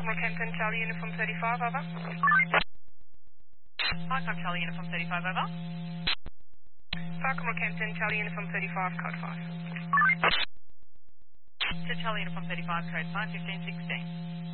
Rockhampton, Charlie Uniform 35, over. Falcon Charlie Uniform 35, over. Falcon Rockhampton, Charlie Uniform 35, code 5. To Charlie Uniform 35, code 5, 1516.